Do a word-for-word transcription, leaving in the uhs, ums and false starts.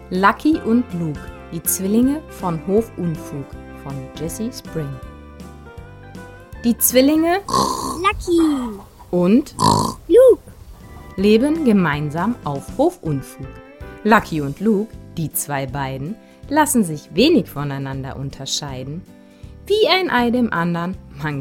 Lucky und Luke, die Zwillinge von Hofunfug von Jessie Spring. Die Zwillinge Lucky und Luke leben gemeinsam auf Hofunfug. Lucky und Luke, die zwei beiden, lassen sich wenig voneinander unterscheiden. Wie ein Ei dem andern, man